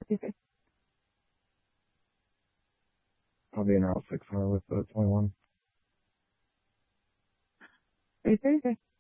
Okay. I'll be in route 600 with the 21. Okay.